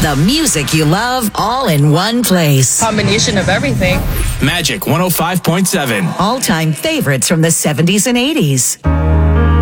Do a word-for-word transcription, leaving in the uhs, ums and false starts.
The music you love all in one place. Combination of everything. Magic one oh five point seven. All-time favorites from the seventies and eighties.